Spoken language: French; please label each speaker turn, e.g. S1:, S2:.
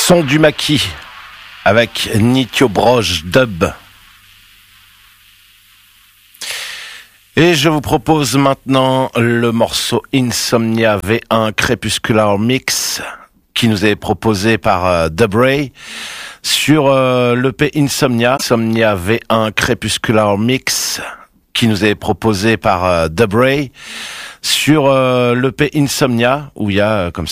S1: Son du maquis avec Nityo Broge Dub. Et je vous propose maintenant le morceau Insomnia V1 Crepuscular Mix qui nous est proposé par Dubray sur l'EP Insomnia V1 Crepuscular Mix qui nous est proposé par Dubray sur l'EP Insomnia où il y a comme